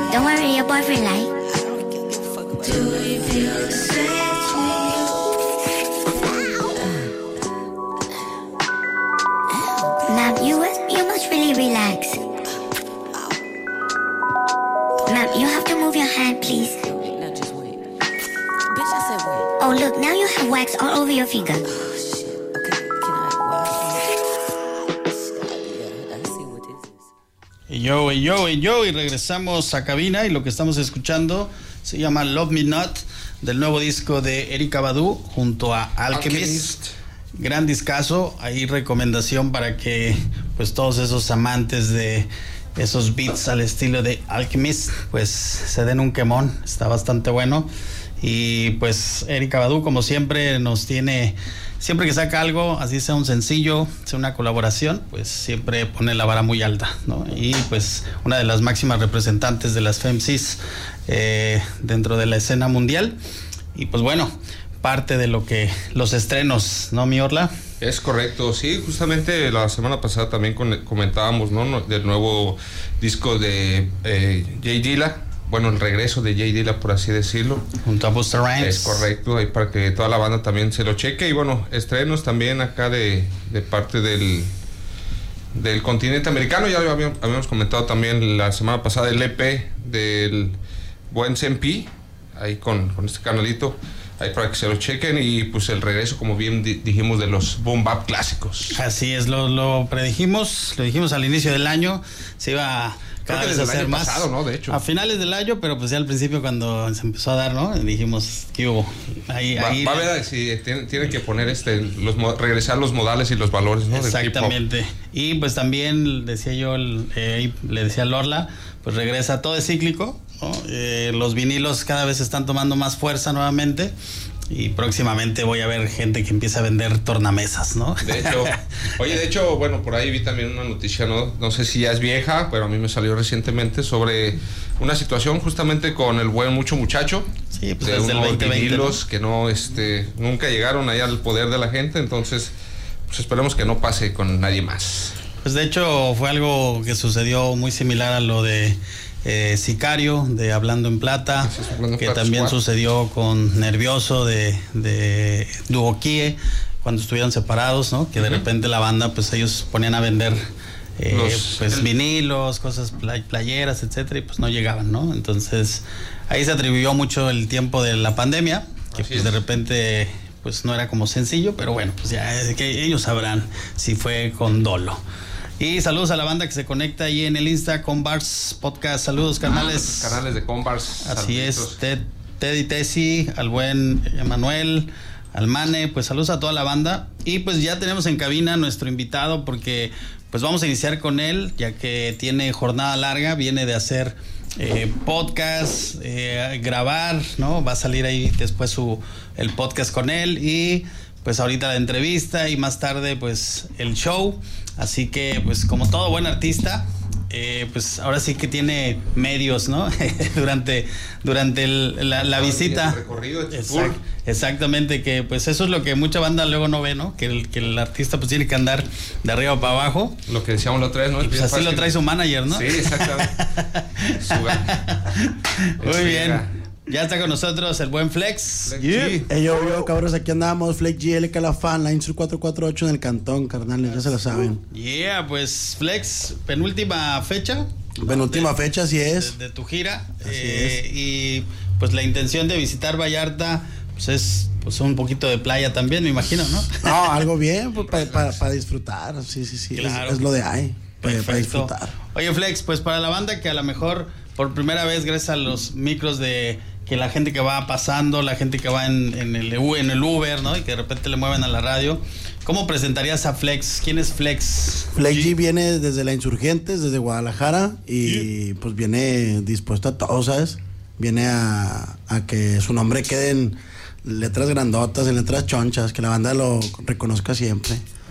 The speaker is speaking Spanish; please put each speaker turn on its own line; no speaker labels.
Don't worry, your boyfriend like.
Do we feel the same to you?
Ma'am, you must really relax. Ma'am, you have to move your hand, please.
Now just wait. Bitch, I said wait.
Oh, look, now you have wax all over your finger.
Oh, shit. Okay, can I I see what this is.
Y regresamos a cabina y lo que estamos escuchando se llama Love Me Not, del nuevo disco de Erykah Badu junto a Alchemist. Gran discazo, ahí recomendación para que pues todos esos amantes de esos beats al estilo de Alchemist pues se den un quemón, está bastante bueno. Y pues Erykah Badu, como siempre, nos tiene, siempre que saca algo, así sea un sencillo, sea una colaboración, pues siempre pone la vara muy alta, ¿no? Y pues una de las máximas representantes de las FemCs dentro de la escena mundial. Y pues bueno, parte de lo que los estrenos, ¿no, mi Orla?
Es correcto, sí, justamente la semana pasada también comentábamos, ¿no?, del nuevo disco de Jay Dilla. Bueno, el regreso de Jay Dilla, por así decirlo.
Junto a Busta Rhymes.
Es correcto, ahí para que toda la banda también se lo cheque. Y bueno, estrenos también acá de parte del continente americano. Ya habíamos comentado también la semana pasada el EP del buen Sempi, ahí con este canalito, ahí para que se lo chequen. Y pues el regreso, como bien dijimos, de los boom bap clásicos.
Así es, lo predijimos, lo dijimos al inicio del año, se iba cada vez a hacer más
pasado, ¿no? De hecho,
a finales del año, pero pues ya al principio cuando se empezó a dar, ¿no? Dijimos, ¿qué hubo? Ahí
va a ver si tiene que poner regresar los modales y los valores, ¿no?
Exactamente. Y pues también decía yo, le decía a Lorla, pues regresa, todo es cíclico, ¿no? Los vinilos cada vez están tomando más fuerza nuevamente. Y próximamente voy a ver gente que empieza a vender tornamesas, ¿no?
De hecho, bueno, por ahí vi también una noticia, no sé si ya es vieja, pero a mí me salió recientemente sobre una situación justamente con el buen Mucho Muchacho.
Sí, pues
de
desde el 2020,
vinilos, ¿no?, que nunca llegaron ahí al poder de la gente, entonces pues esperemos que no pase con nadie más.
Pues de hecho fue algo que sucedió muy similar a lo de Sicario, de Hablando en Plata, que también sucedió con Nervioso de Duokie, cuando estuvieron separados, ¿no? Que de repente la banda, pues ellos ponían a vender vinilos, cosas, playeras, etcétera, y pues no llegaban, ¿no? Entonces ahí se atribuyó mucho el tiempo de la pandemia, que pues de repente pues no era como sencillo, pero bueno, pues ya que ellos sabrán si fue con dolo. Y saludos a la banda que se conecta ahí en el Insta, Conbars Podcast. Saludos, carnales.
Canales de Conbars.
Así es, Ted y Tessy, al buen Emanuel, al Mane, pues saludos a toda la banda. Y pues ya tenemos en cabina nuestro invitado, porque pues vamos a iniciar con él, ya que tiene jornada larga, viene de hacer podcast, grabar, ¿no? Va a salir ahí después el podcast con él, y pues ahorita la entrevista y más tarde pues el show. Así que pues como todo buen artista, pues ahora sí que tiene medios, ¿no? durante la visita.
El recorrido de tour.
Exactamente, que pues eso es lo que mucha banda luego no ve, ¿no? Que el artista pues tiene que andar de arriba para abajo.
Lo que decíamos la otra vez, ¿no?
Y pues así lo trae su manager, ¿no?
Sí, exactamente.
Muy bien. Ya está con nosotros el buen Flex.
Yo, cabros, aquí andamos. Flex G, LK La Fan, Line Sur 448 en el Cantón, carnales, ya se lo saben.
Pues Flex, penúltima fecha.
Penúltima fecha, así es.
De tu gira.
Así es.
Y pues la intención de visitar Vallarta, pues es pues un poquito de playa también, me imagino, ¿no?
No, algo bien, pues para disfrutar. Sí.
Claro.
Es lo de ahí, para disfrutar.
Oye, Flex, pues para la banda que a lo mejor por primera vez, gracias a los micros de que la gente que va pasando, la gente que va en el Uber, ¿no? Y que de repente le mueven a la radio. ¿Cómo presentarías a Flex? ¿Quién es Flex?
Flex G viene desde la Insurgentes, desde Guadalajara, y pues viene dispuesto a todo, ¿sabes? Viene a que su nombre quede en letras grandotas, en letras chonchas, que la banda lo reconozca siempre.